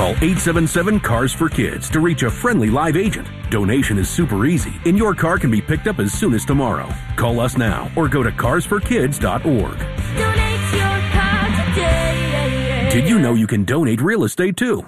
Call 877-CARS-FOR-KIDS to reach a friendly live agent. Donation is super easy, and your car can be picked up as soon as tomorrow. Call us now or go to carsforkids.org. Donate your car today. Did you know you can donate real estate too?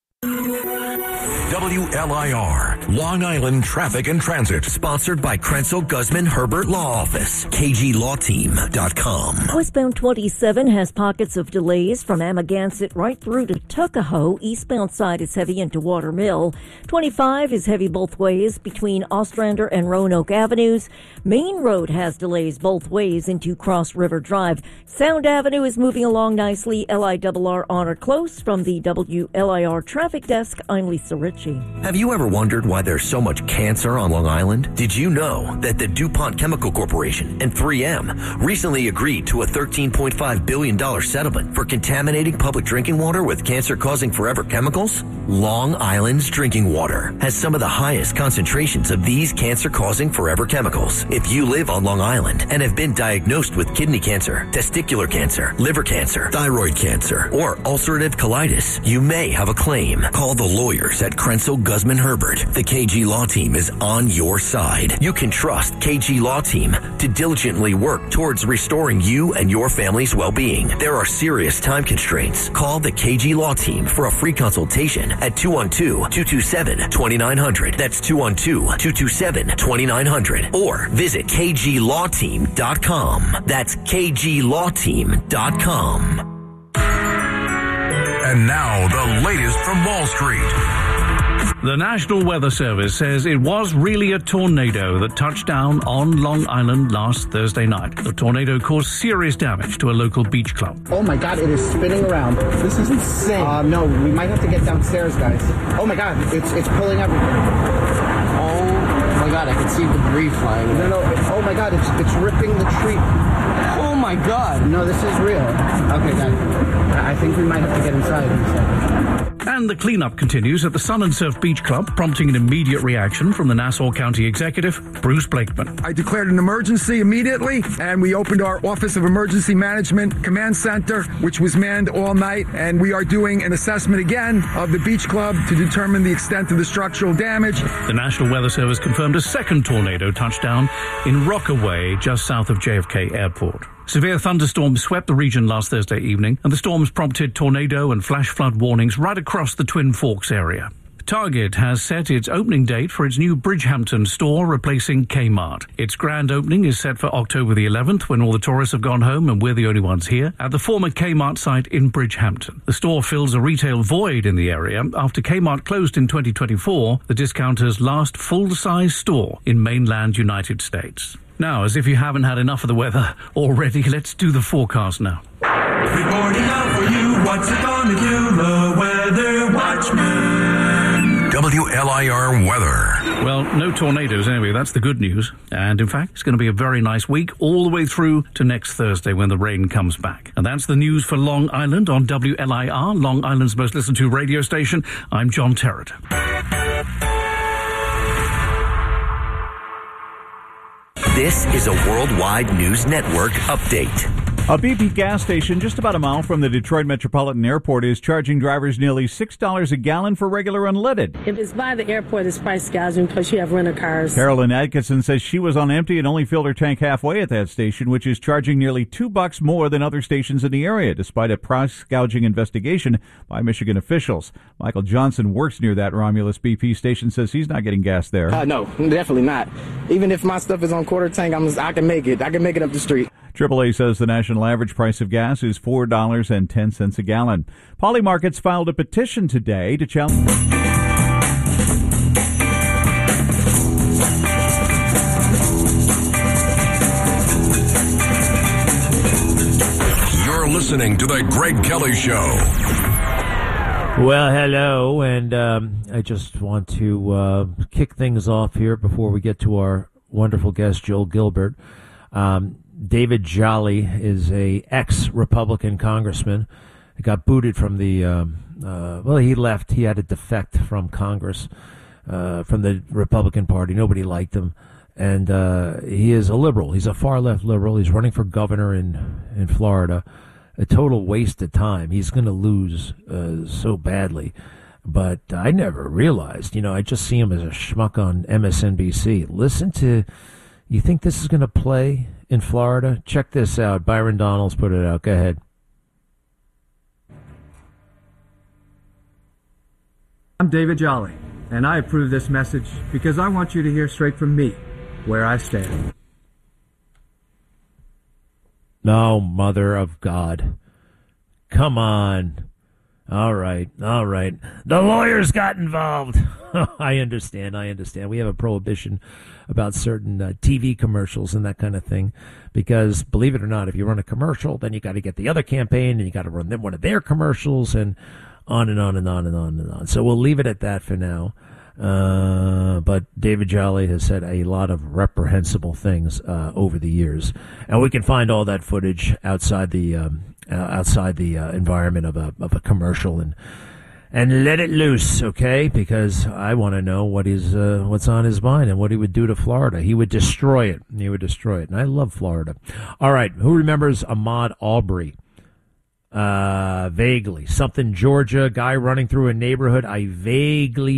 WLIR, Long Island Traffic and Transit. Sponsored by Krenzel Guzman Herbert Law Office. KGLawTeam.com. Westbound 27 has pockets of delays from Amagansett right through to Tuckahoe. Eastbound side is heavy into Watermill. 25 is heavy both ways between Ostrander and Roanoke Avenues. Main Road has delays both ways into Cross River Drive. Sound Avenue is moving along nicely. LIRR on or close. From the WLIR Traffic Desk, I'm Lisa Ritchie. Have you ever wondered why there's so much cancer on Long Island? Did you know that the DuPont Chemical Corporation and 3M recently agreed to a $13.5 billion settlement for contaminating public drinking water with cancer-causing forever chemicals? Long Island's drinking water has some of the highest concentrations of these cancer-causing forever chemicals. If you live on Long Island and have been diagnosed with kidney cancer, testicular cancer, liver cancer, thyroid cancer, or ulcerative colitis, you may have a claim. Call the lawyers at Krenzel Guzman Herbert. The KG Law Team is on your side. You can trust KG Law Team to diligently work towards restoring you and your family's well-being. There are serious time constraints. Call the KG Law Team for a free consultation at 212-227-2900. That's 212-227-2900. Or visit KGLawTeam.com. That's KGLawTeam.com. And now the latest from Wall Street. The National Weather Service says it was really a tornado that touched down on Long Island last Thursday night. The tornado caused serious damage to a local beach club. Oh my God, it is spinning around. This is insane. No, we might have to get downstairs, guys. Oh my God, it's pulling everything. Oh my God, I can see debris flying. No, oh my God, it's ripping the tree. Oh my God. No, this is real. Okay, guys, I think we might have to get inside in a second. And the cleanup continues at the Sun and Surf Beach Club, prompting an immediate reaction from the Nassau County Executive, Bruce Blakeman. I declared an emergency immediately, and we opened our Office of Emergency Management Command Center, which was manned all night, and we are doing an assessment again of the beach club to determine the extent of the structural damage. The National Weather Service confirmed a second tornado touchdown in Rockaway, just south of JFK Airport. Severe thunderstorms swept the region last Thursday evening, and the storms prompted tornado and flash flood warnings right across the Twin Forks area. Target has set its opening date for its new Bridgehampton store, replacing Kmart. Its grand opening is set for October the 11th, when all the tourists have gone home and we're the only ones here, at the former Kmart site in Bridgehampton. The store fills a retail void in the area after Kmart closed in 2024, the discounter's last full-size store in mainland United States. Now, as if you haven't had enough of the weather already, let's do the forecast now. Reporting out for you, what's it gonna do? The Weather Watchman. WLIR weather. Well, no tornadoes anyway, that's the good news. And in fact, it's going to be a very nice week all the way through to next Thursday when the rain comes back. And that's the news for Long Island on WLIR, Long Island's most listened to radio station. I'm John Terrett. This is a Worldwide News Network update. A BP gas station just about a mile from the Detroit Metropolitan Airport is charging drivers nearly $6 a gallon for regular unleaded. If it's by the airport, it's price gouging because you have rental cars. Carolyn Atkinson says she was on empty and only filled her tank halfway at that station, which is charging nearly $2 more than other stations in the area, despite a price gouging investigation by Michigan officials. Michael Johnson works near that Romulus BP station, says he's not getting gas there. No, definitely not. Even if my stuff is on quarter tank, I can make it. I can make it up the street. AAA says the national average price of gas is $4.10 a gallon. Polymarkets filed a petition today to challenge. You're listening to The Greg Kelly Show. Well, hello, and I just want to kick things off here before we get to our wonderful guest, Joel Gilbert. David Jolly is a ex-Republican congressman. He got booted from the, he left. He had to defect from Congress, from the Republican Party. Nobody liked him. And he is a liberal. He's a far-left liberal. He's running for governor in Florida. A total waste of time. He's going to lose so badly. But I never realized, I just see him as a schmuck on MSNBC. Listen to, you think this is going to play in Florida? Check this out. Byron Donalds put it out. Go ahead. I'm David Jolly, and I approve this message because I want you to hear straight from me where I stand. No, Mother of God. Come on. All right. The lawyers got involved. I understand. We have a prohibition about certain TV commercials and that kind of thing because, believe it or not, if you run a commercial, then you got to get the other campaign and you got to run one of their commercials and on and on and on and on and on. So we'll leave it at that for now. But David Jolly has said a lot of reprehensible things over the years, and we can find all that footage outside the environment of a commercial and let it loose, okay? Because I want to know what's on his mind and what he would do to Florida. He would destroy it. And I love Florida. All right, who remembers Ahmaud Arbery? Vaguely. Something Georgia, guy running through a neighborhood. I vaguely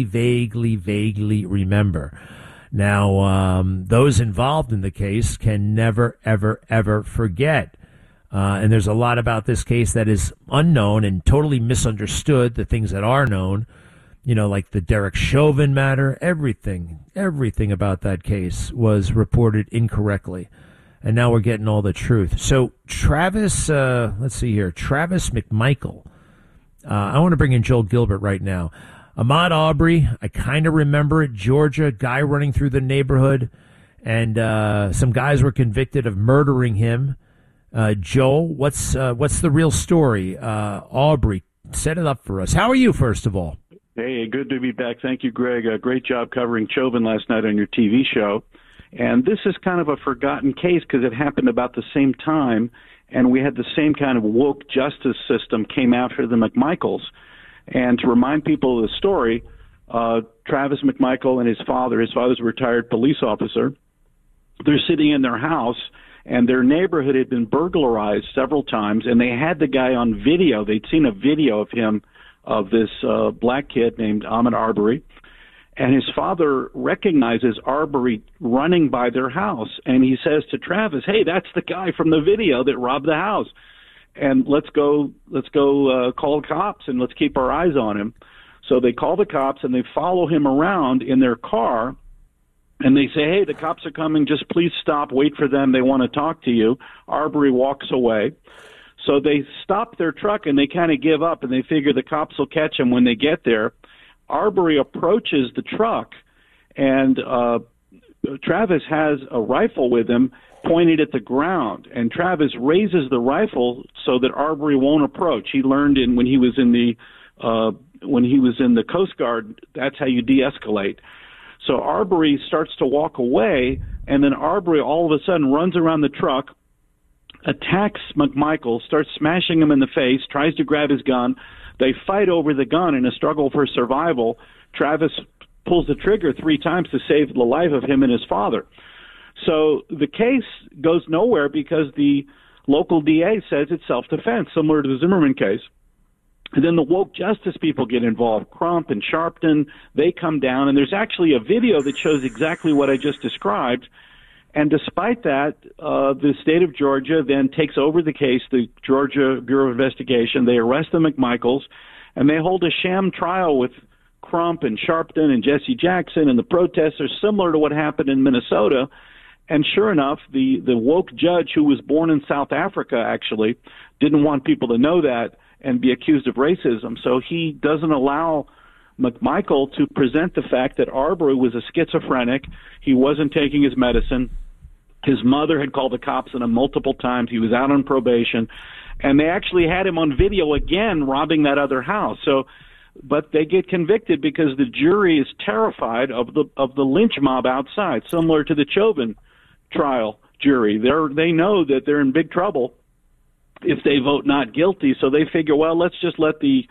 remember. Now, those involved in the case can never, ever, ever forget. And there's a lot about this case that is unknown and totally misunderstood. The things that are known, like the Derek Chauvin matter, everything about that case was reported incorrectly. And now we're getting all the truth. So Travis, let's see here, Travis McMichael. I want to bring in Joel Gilbert right now. Ahmaud Arbery, I kind of remember it. Georgia, guy running through the neighborhood, and some guys were convicted of murdering him. Joel, what's the real story? Arbery, set it up for us. How are you, first of all? Hey, good to be back. Thank you, Greg. Great job covering Chauvin last night on your TV show. And this is kind of a forgotten case because it happened about the same time, and we had the same kind of woke justice system came after the McMichaels. And to remind people of the story, Travis McMichael and his father's a retired police officer. They're sitting in their house, and their neighborhood had been burglarized several times, and they had the guy on video. They'd seen a video of him, of this black kid named Ahmaud Arbery. And his father recognizes Arbery running by their house, and he says to Travis, "Hey, that's the guy from the video that robbed the house, and let's go call the cops and let's keep our eyes on him." So they call the cops and they follow him around in their car, and they say, "Hey, the cops are coming. Just please stop. Wait for them. They want to talk to you." Arbery walks away. So they stop their truck and they kind of give up, and they figure the cops will catch him when they get there. Arbery approaches the truck, and Travis has a rifle with him pointed at the ground, and Travis raises the rifle so that Arbery won't approach. He learned when he was in the Coast Guard, that's how you de-escalate. So Arbery starts to walk away, and then Arbery all of a sudden runs around the truck, attacks McMichael, starts smashing him in the face, tries to grab his gun. They fight over the gun in a struggle for survival. Travis pulls the trigger 3 times to save the life of him and his father. So the case goes nowhere because the local DA says it's self-defense, similar to the Zimmerman case. And then the woke justice people get involved. Crump and Sharpton, they come down, and there's actually a video that shows exactly what I just described. And despite that, the state of Georgia then takes over the case, the Georgia Bureau of Investigation. They arrest the McMichaels, and they hold a sham trial with Crump and Sharpton and Jesse Jackson and the protesters, similar to what happened in Minnesota. And sure enough, the woke judge, who was born in South Africa, actually, didn't want people to know that and be accused of racism. So he doesn't allow McMichael to present the fact that Arbery was a schizophrenic. He wasn't taking his medicine. His mother had called the cops on him multiple times. He was out on probation. And they actually had him on video again robbing that other house. So, but they get convicted because the jury is terrified of the lynch mob outside, similar to the Chauvin trial jury. They know that they're in big trouble if they vote not guilty. So they figure, well, let's just let the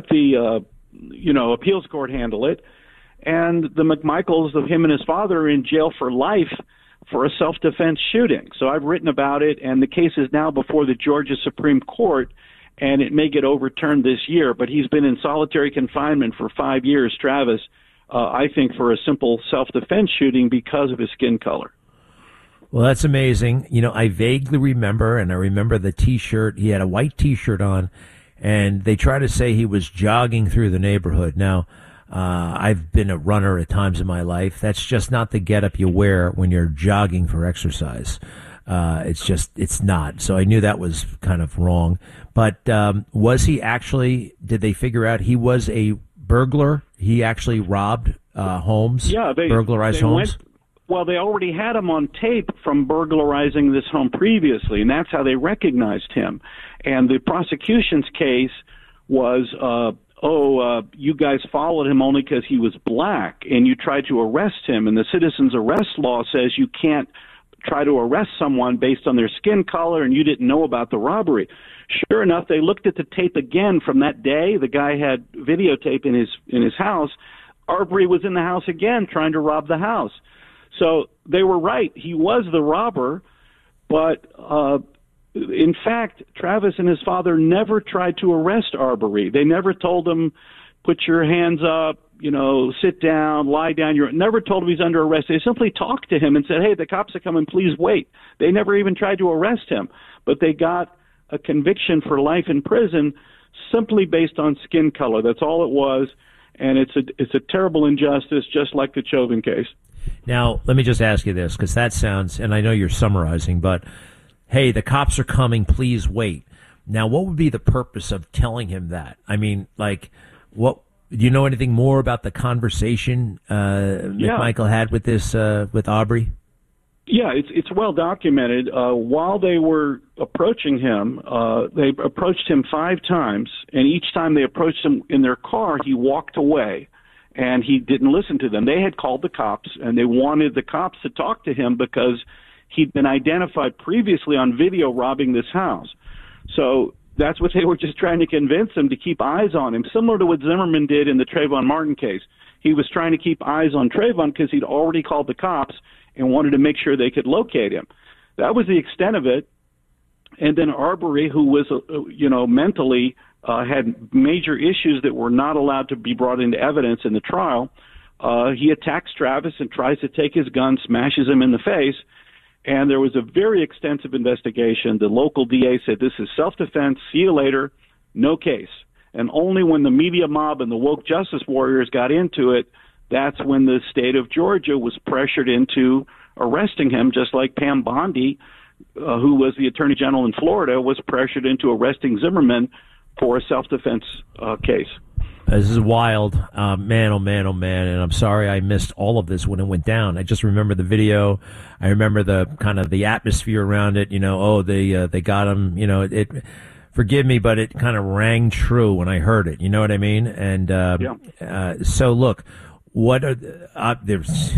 appeals court handle it. And the McMichaels, of him and his father, are in jail for life for a self-defense shooting. So I've written about it, and the case is now before the Georgia Supreme Court, and it may get overturned this year. But he's been in solitary confinement for 5 years, Travis, I think for a simple self-defense shooting because of his skin color. Well, that's amazing. You know, I vaguely remember, and I remember the T-shirt. He had a white T-shirt on, and they try to say he was jogging through the neighborhood. Now, I've been a runner at times in my life. That's just not the getup you wear when you're jogging for exercise. It's not. So I knew that was kind of wrong. But was he actually, did they figure out he was a burglar? He actually robbed homes, burglarized homes? Well, they already had him on tape from burglarizing this home previously, and that's how they recognized him. And the prosecution's case was, you guys followed him only because he was black, and you tried to arrest him. And the citizen's arrest law says you can't try to arrest someone based on their skin color, and you didn't know about the robbery. Sure enough, they looked at the tape again from that day. The guy had videotape in his house. Arbery was in the house again trying to rob the house. So they were right. He was the robber, but in fact, Travis and his father never tried to arrest Arbery. They never told him, put your hands up, sit down, lie down. Never told him he's under arrest. They simply talked to him and said, hey, the cops are coming, please wait. They never even tried to arrest him, but they got a conviction for life in prison simply based on skin color. That's all it was, and it's a terrible injustice, just like the Chauvin case. Now, let me just ask you this, because that sounds, and I know you're summarizing, but, hey, the cops are coming, please wait. Now, what would be the purpose of telling him that? I mean, do you know anything more about the conversation McMichael had with with Arbery? Yeah, it's well documented. While they were approaching him, they approached him 5 times, and each time they approached him in their car, he walked away. And he didn't listen to them. They had called the cops, and they wanted the cops to talk to him because he'd been identified previously on video robbing this house. So that's what they were just trying to convince him to keep eyes on him, similar to what Zimmerman did in the Trayvon Martin case. He was trying to keep eyes on Trayvon because he'd already called the cops and wanted to make sure they could locate him. That was the extent of it. And then Arbery, who was, mentally had major issues that were not allowed to be brought into evidence in the trial. He attacks Travis and tries to take his gun, smashes him in the face, and there was a very extensive investigation. The local DA said, this is self-defense, see you later, no case. And only when the media mob and the woke justice warriors got into it, that's when the state of Georgia was pressured into arresting him, just like Pam Bondi, who was the attorney general in Florida, was pressured into arresting Zimmerman for a self-defense case. This is wild. Man, oh man, oh man. And I'm sorry I missed all of this when it went down. I just remember the video. I remember the kind of the atmosphere around it. They got him. It forgive me, but it kind of rang true when I heard it. You know what I mean? And so look, what are there's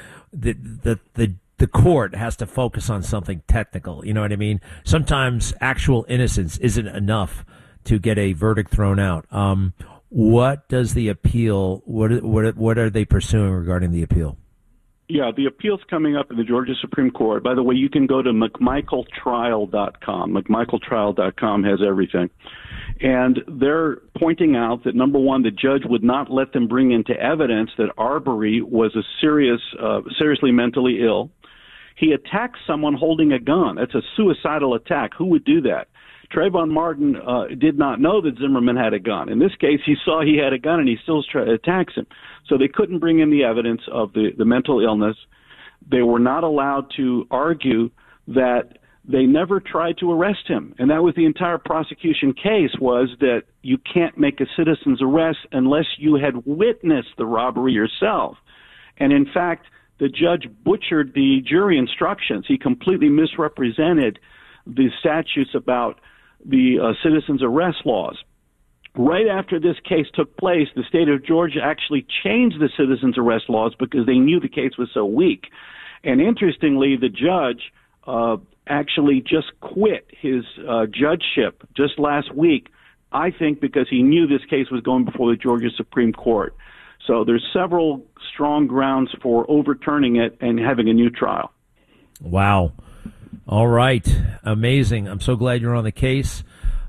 the court has to focus on something technical. You know what I mean? Sometimes actual innocence isn't enough to get a verdict thrown out. What does the appeal? What are they pursuing regarding the appeal? Yeah, the appeal's coming up in the Georgia Supreme Court. By the way, you can go to McMichaelTrial.com. McMichaelTrial.com has everything. And they're pointing out that, number one, the judge would not let them bring into evidence that Arbery was a seriously mentally ill. He attacked someone holding a gun. That's a suicidal attack. Who would do that? Trayvon Martin did not know that Zimmerman had a gun. In this case, he saw he had a gun, and he still attacks him. So they couldn't bring in the evidence of the mental illness. They were not allowed to argue that they never tried to arrest him. And that was the entire prosecution case, was that you can't make a citizen's arrest unless you had witnessed the robbery yourself. And in fact, the judge butchered the jury instructions. He completely misrepresented the statutes about the citizens' arrest laws. Right after this case took place, the state of Georgia actually changed the citizens' arrest laws because they knew the case was so weak. And interestingly, the judge actually just quit his judgeship just last week, I think because he knew this case was going before the Georgia Supreme Court. So there's several strong grounds for overturning it and having a new trial. Wow. All right. Amazing. I'm so glad you're on the case.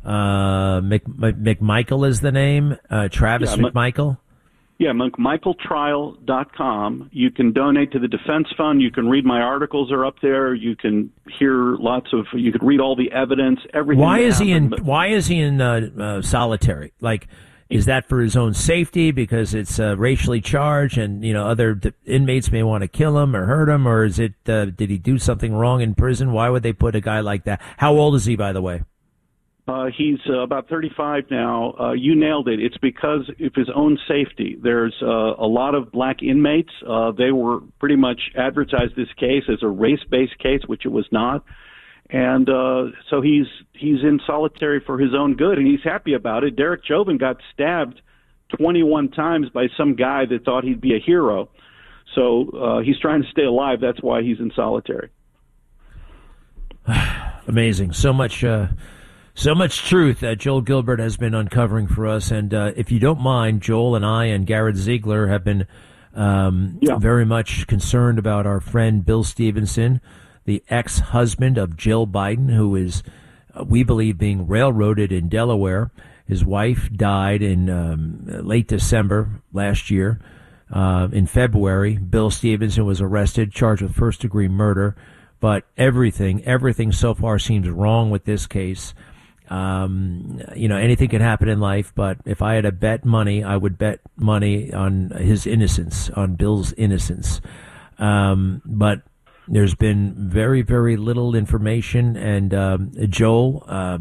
McMichael is the name. Travis McMichael. Yeah, McMichaeltrial.com. You can donate to the Defense Fund. You can read my articles are up there. You can hear you could read all the evidence, everything. Why is he in solitary? Like, is that for his own safety because it's racially charged and, other inmates may want to kill him or hurt him? Or is it, did he do something wrong in prison? Why would they put a guy like that? How old is he, by the way? He's about 35 now. You nailed it. It's because of his own safety. There's a lot of black inmates. They were pretty much advertised this case as a race-based case, which it was not. And so he's in solitary for his own good, and he's happy about it. Derek Chauvin got stabbed 21 times by some guy that thought he'd be a hero. So he's trying to stay alive. That's why he's in solitary. Amazing. So much truth that Joel Gilbert has been uncovering for us. And if you don't mind, Joel and I and Garrett Ziegler have been very much concerned about our friend Bill Stevenson, the ex-husband of Jill Biden, who is, we believe, being railroaded in Delaware. His wife died in late December last year. In February, Bill Stevenson was arrested, charged with first-degree murder. But everything so far seems wrong with this case. Anything can happen in life, but if I had to bet money, I would bet money on his innocence, on Bill's innocence. But there's been very, very little information. And Joel,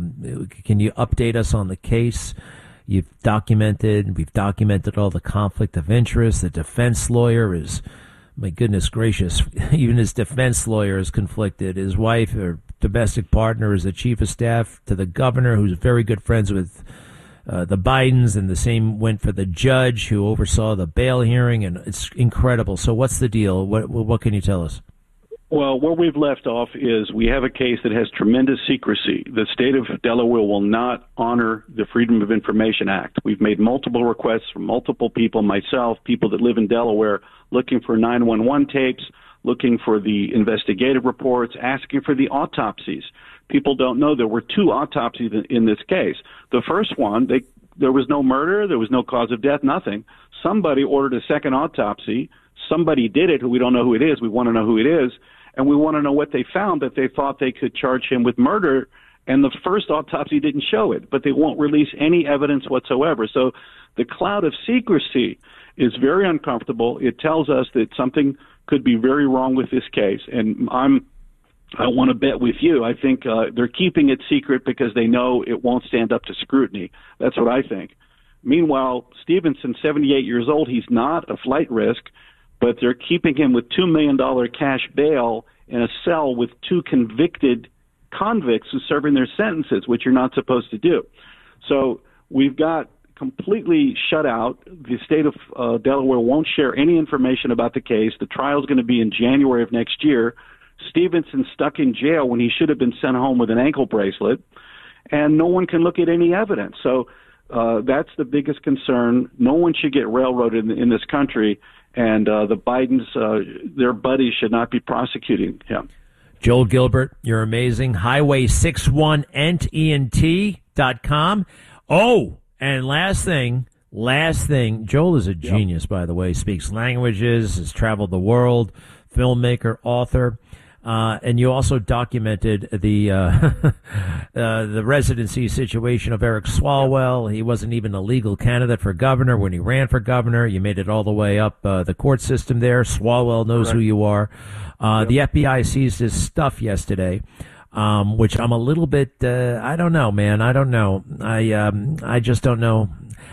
can you update us on the case? We've documented all the conflict of interest. The defense lawyer is, my goodness gracious, even his defense lawyer is conflicted. His wife or domestic partner is the chief of staff to the governor, who's very good friends with the Bidens, and the same went for the judge who oversaw the bail hearing, and it's incredible. So what's the deal? What can you tell us? Well, where we've left off is we have a case that has tremendous secrecy. The state of Delaware will not honor the Freedom of Information Act. We've made multiple requests from multiple people, myself, people that live in Delaware, looking for 911 tapes, looking for the investigative reports, asking for the autopsies. People don't know there were 2 autopsies in this case. The first one, there was no murder, there was no cause of death, nothing. Somebody ordered a second autopsy. Somebody did it who we don't know who it is. We want to know who it is. And we want to know what they found, that they thought they could charge him with murder, and the first autopsy didn't show it, but they won't release any evidence whatsoever. So the cloud of secrecy is very uncomfortable. It tells us that something could be very wrong with this case, and I want to bet with you. I think they're keeping it secret because they know it won't stand up to scrutiny. That's what I think. Meanwhile, Stevenson, 78 years old, he's not a flight risk, but they're keeping him with $2 million cash bail in a cell with 2 convicted convicts who's serving their sentences, which you're not supposed to do. So we've got completely shut out. The state of Delaware won't share any information about the case. The trial is going to be in January of next year. Stevenson's stuck in jail when he should have been sent home with an ankle bracelet, and no one can look at any evidence. So that's the biggest concern. No one should get railroaded in this country. And the Bidens, their buddies, should not be prosecuting him. Joel Gilbert, you're amazing. Highway61ENT.com. Oh, and last thing, Joel is a genius, by the way. Speaks languages, has traveled the world, filmmaker, author. And you also documented the residency situation of Eric Swalwell. He wasn't even a legal candidate for governor when he ran for governor. You made it all the way up the court system there. Swalwell knows who you are. The FBI seized his stuff yesterday, which I'm a little bit, I don't know, man. I don't know. I just don't know.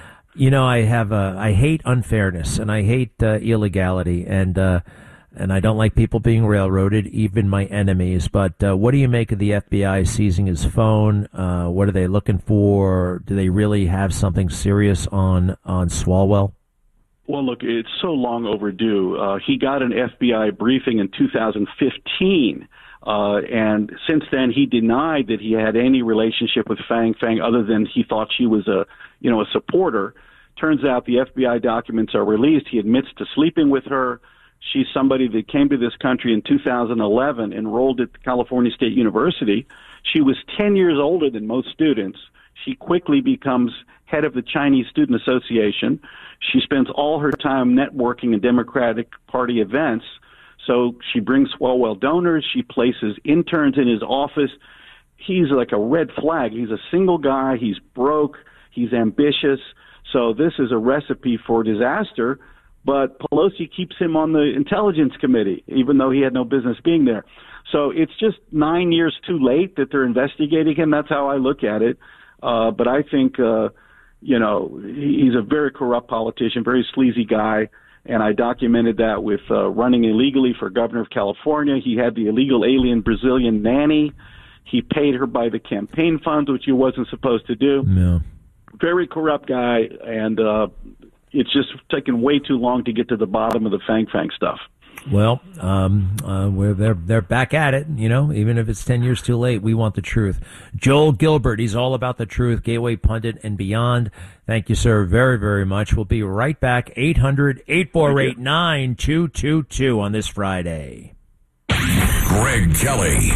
I hate unfairness and I hate illegality, and I don't like people being railroaded, even my enemies. But what do you make of the FBI seizing his phone? What are they looking for? Do they really have something serious on Swalwell? Well, look, it's so long overdue. He got an FBI briefing in 2015, and since then he denied that he had any relationship with Fang Fang other than he thought she was a supporter. Turns out the FBI documents are released. He admits to sleeping with her. She's somebody that came to this country in 2011, enrolled at California State University. She was 10 years older than most students. She quickly becomes head of the Chinese Student Association. She spends all her time networking at Democratic Party events. So she brings Swalwell donors. She places interns in his office. He's like a red flag. He's a single guy. He's broke. He's ambitious. So this is a recipe for disaster. But Pelosi keeps him on the Intelligence Committee, even though he had no business being there. So it's just 9 years too late that they're investigating him. That's how I look at it. But I think, he's a very corrupt politician, very sleazy guy. And I documented that with running illegally for governor of California. He had the illegal alien Brazilian nanny. He paid her by the campaign funds, which he wasn't supposed to do. No. Very corrupt guy, and it's just taken way too long to get to the bottom of the Fang stuff. Well, they're back at it, even if it's 10 years too late. We want the truth. Joel Gilbert, he's all about the truth, Gateway Pundit and beyond. Thank you, sir, very, very much. We'll be right back. 800-848-9222 on this Friday. Greg Kelly.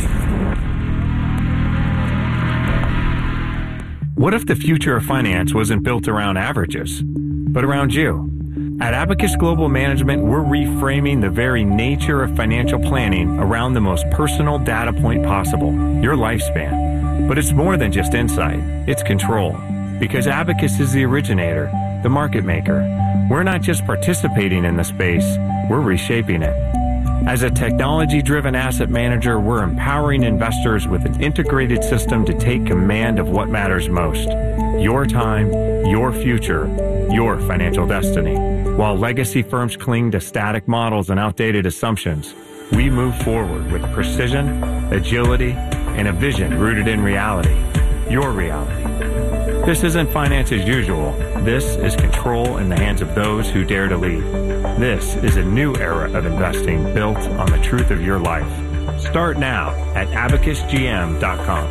What if the future of finance wasn't built around averages, but around you? At Abacus Global Management, we're reframing the very nature of financial planning around the most personal data point possible, your lifespan. But it's more than just insight, it's control. Because Abacus is the originator, the market maker. We're not just participating in the space, we're reshaping it. As a technology-driven asset manager, we're empowering investors with an integrated system to take command of what matters most. Your time, your future, your financial destiny. While legacy firms cling to static models and outdated assumptions, we move forward with precision, agility, and a vision rooted in reality. Your reality. This isn't finance as usual. This is control in the hands of those who dare to lead. This is a new era of investing built on the truth of your life. Start now at abacusgm.com.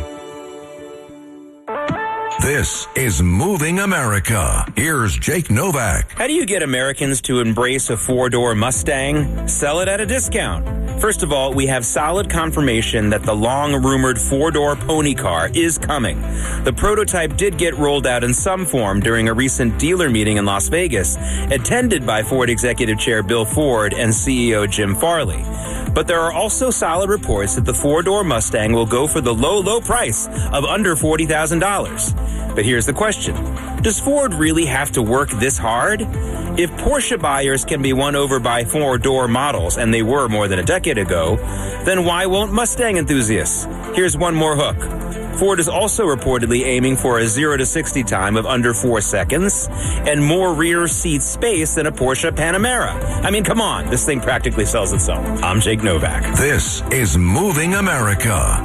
This is Moving America. Here's Jake Novak. How do you get Americans to embrace a four-door Mustang? Sell it at a discount. First of all, we have solid confirmation that the long-rumored four-door pony car is coming. The prototype did get rolled out in some form during a recent dealer meeting in Las Vegas, attended by Ford Executive Chair Bill Ford and CEO Jim Farley. But there are also solid reports that the four-door Mustang will go for the low, low price of under $40,000. But here's the question. Does Ford really have to work this hard? If Porsche buyers can be won over by four-door models, and they were more than a decade ago, then why won't Mustang enthusiasts? Here's one more hook. Ford is also reportedly aiming for a 0 to 60 time of under 4 seconds and more rear seat space than a Porsche Panamera. I mean, come on, this thing practically sells itself. I'm Jake Novak. This is Moving America.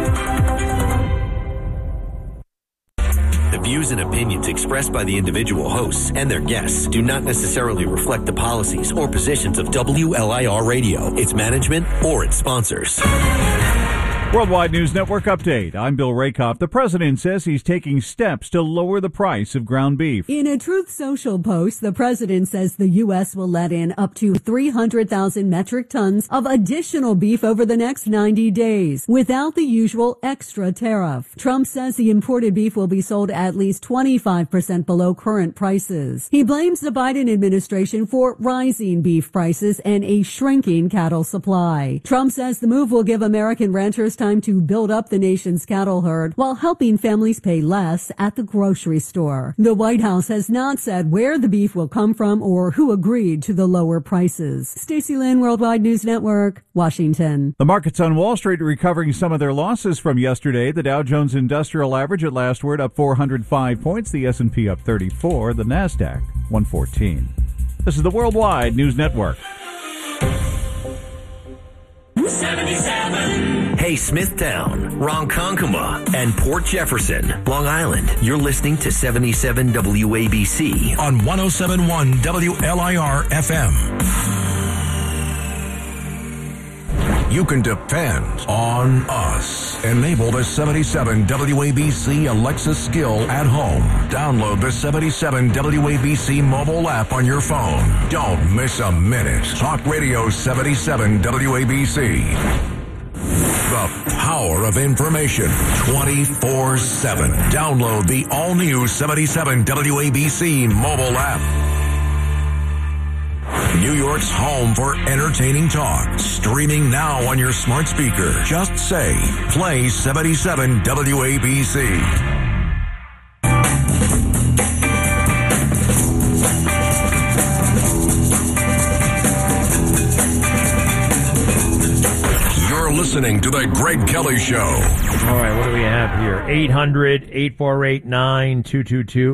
The views and opinions expressed by the individual hosts and their guests do not necessarily reflect the policies or positions of WLIR Radio, its management, or its sponsors. Worldwide News Network update. I'm Bill Rakoff. The president says he's taking steps to lower the price of ground beef. In a Truth Social post, the president says the U.S. will let in up to 300,000 metric tons of additional beef over the next 90 days without the usual extra tariff. Trump says the imported beef will be sold at least 25% below current prices. He blames the Biden administration for rising beef prices and a shrinking cattle supply. Trump says the move will give American ranchers time to build up the nation's cattle herd while helping families pay less at the grocery store. The White House has not said where the beef will come from or who agreed to the lower prices. Stacey Lynn, Worldwide News Network, Washington. The markets on Wall Street are recovering some of their losses from yesterday. The Dow Jones Industrial Average at last word up 405 points. The S&P up 34. The NASDAQ 114. This is the Worldwide News Network. 77. Hey, Smithtown, Ronkonkoma, and Port Jefferson, Long Island. You're listening to 77 WABC on 107.1 WLIR FM. You can depend on us. Enable the 77 WABC Alexa skill at home. Download the 77 WABC mobile app on your phone. Don't miss a minute. Talk Radio 77 WABC. The power of information 24/7. Download the all-new 77 WABC mobile app. New York's home for entertaining talk. Streaming now on your smart speaker. Just say, play 77 WABC. You're listening to The Greg Kelly Show. All right, what do we have here? 800-848-9222.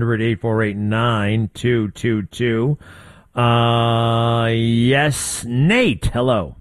800-848-9222. Yes, Nate. Hello.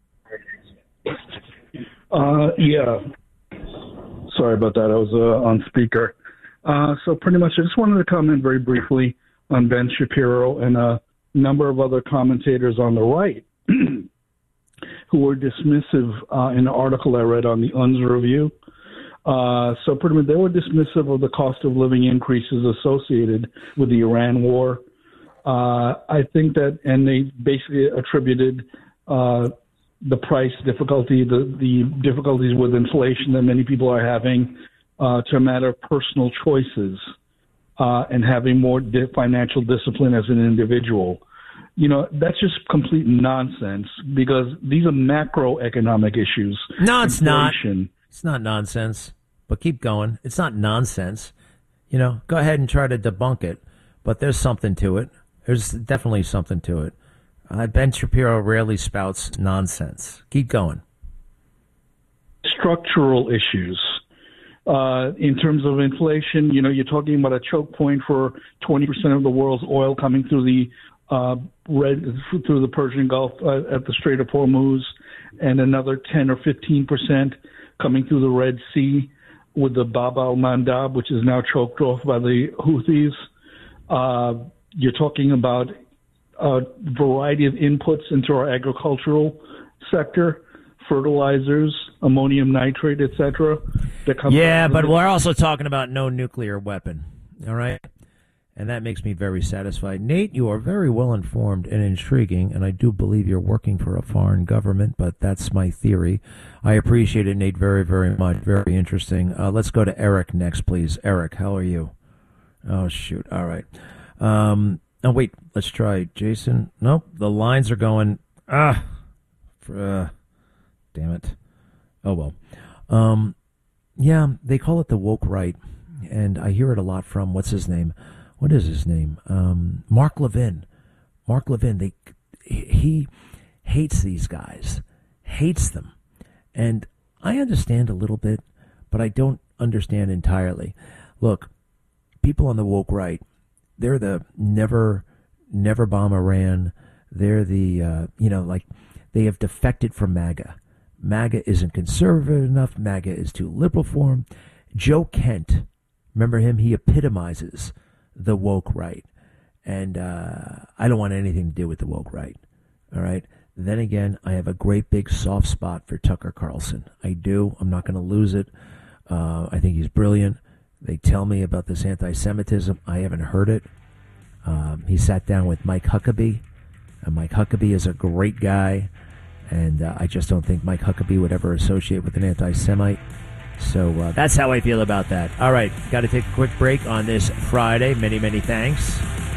Yeah. Sorry about that. I was on speaker. So pretty much I just wanted to comment very briefly on Ben Shapiro and a number of other commentators on the right who were dismissive in an article I read on the UNS Review. So pretty much they were dismissive of the cost of living increases associated with the Iran war. I think that, and they basically attributed the price difficulty, the difficulties with inflation that many people are having to a matter of personal choices and having more financial discipline as an individual. You know, that's just complete nonsense because these are macroeconomic issues. No, it's inflation. not. It's not nonsense, but keep going. It's not nonsense. You know, go ahead and try to debunk it, but there's something to it. There's definitely something to it. Ben Shapiro rarely spouts nonsense. Keep going. Structural issues. In terms of inflation, you know, you're talking about a choke point for 20% of the world's oil coming through the through the Persian Gulf at the Strait of Hormuz, and another 10 or 15% coming through the Red Sea with the Bab al-Mandab, which is now choked off by the Houthis. You're talking about a variety of inputs into our agricultural sector, fertilizers, ammonium nitrate, etc. Yeah, but we're also talking about no nuclear weapon, all right? And that makes me very satisfied. Nate, you are very well informed and intriguing, and I do believe you're working for a foreign government, but that's my theory. I appreciate it, Nate, very, very much. Very interesting. Let's go to Eric next, please. Eric, how are you? Oh, shoot. All right. Oh, wait. Let's try Jason. Nope. The lines are going. Damn it. Oh, well. Yeah, they call it the woke right, and I hear it a lot from, what's his name? What is his name? Mark Levin. Mark Levin. He hates these guys, hates them. And I understand a little bit, but I don't understand entirely. Look, people on the woke right, they're the never bomb Iran. They're the, they have defected from MAGA. MAGA isn't conservative enough. MAGA is too liberal for him. Joe Kent, remember him? He epitomizes the woke right. And I don't want anything to do with the woke right. All right? Then again, I have a great big soft spot for Tucker Carlson. I do. I'm not going to lose it. I think he's brilliant. They tell me about this anti-Semitism. I haven't heard it. He sat down with Mike Huckabee. Mike Huckabee is a great guy. And I just don't think Mike Huckabee would ever associate with an anti-Semite. So that's how I feel about that. All right, got to take a quick break on this Friday. Many, many thanks.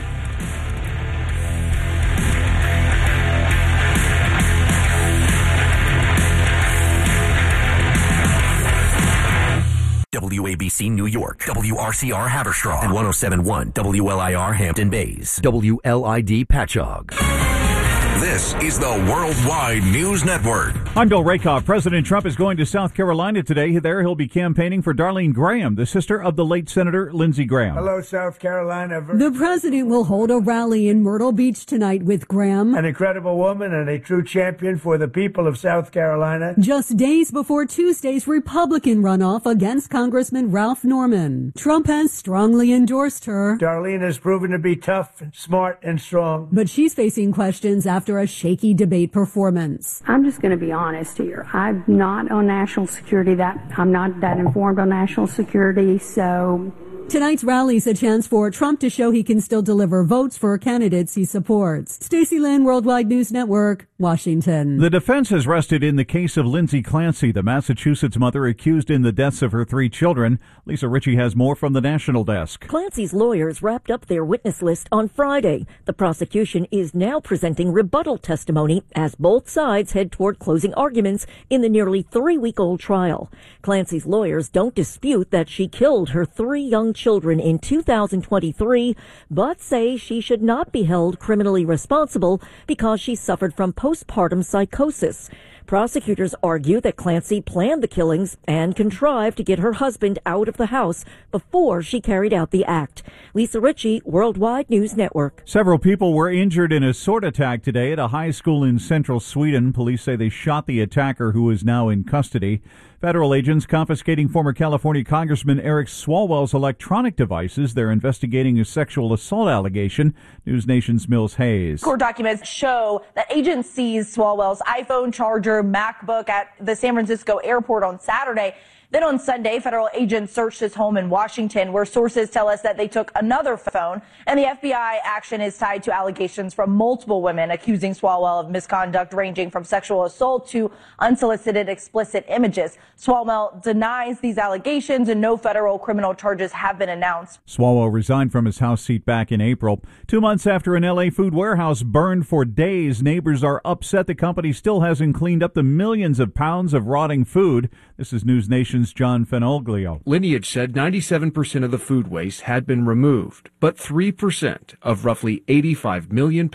WABC New York, WRCR Haverstraw, and 107.1 WLIR Hampton Bays, WLID Patchogue. This is the Worldwide News Network. I'm Bill Rakoff. President Trump is going to South Carolina today. There he'll be campaigning for Darlene Graham, the sister of the late Senator Lindsey Graham. Hello, South Carolina. The president will hold a rally in Myrtle Beach tonight with Graham, an incredible woman and a true champion for the people of South Carolina. Just days before Tuesday's Republican runoff against Congressman Ralph Norman. Trump has strongly endorsed her. Darlene has proven to be tough, smart, and strong. But she's facing questions after a shaky debate performance. I'm just going to be honest here. I'm not on national security. I'm not that informed on national security, so... Tonight's rally's a chance for Trump to show he can still deliver votes for candidates he supports. Stacey Lynn, Worldwide News Network, Washington. The defense has rested in the case of Lindsay Clancy, the Massachusetts mother accused in the deaths of her 3 children. Lisa Ritchie has more from the National Desk. Clancy's lawyers wrapped up their witness list on Friday. The prosecution is now presenting rebuttal testimony as both sides head toward closing arguments in the nearly 3-week-old trial. Clancy's lawyers don't dispute that she killed her 3 young children in 2023, but say she should not be held criminally responsible because she suffered from postpartum psychosis. Prosecutors argue that Clancy planned the killings and contrived to get her husband out of the house before she carried out the act. Lisa Ritchie, Worldwide News Network. Several people were injured in a sword attack today at a high school in central Sweden. Police say they shot the attacker, who is now in custody. Federal agents confiscating former California Congressman Eric Swalwell's electronic devices. They're investigating a sexual assault allegation. News Nation's Mills Hayes. Court documents show that agents seized Swalwell's iPhone, charger, MacBook at the San Francisco airport on Saturday. Then on Sunday, federal agents searched his home in Washington, where sources tell us that they took another phone. And the FBI action is tied to allegations from multiple women accusing Swalwell of misconduct ranging from sexual assault to unsolicited explicit images. Swalwell denies these allegations and no federal criminal charges have been announced. Swalwell resigned from his House seat back in April. 2 months after an L.A. food warehouse burned for days, neighbors are upset the company still hasn't cleaned up the millions of pounds of rotting food. This is News Nation's John Fenoglio. Lineage said 97% of the food waste had been removed, but 3% of roughly 85 million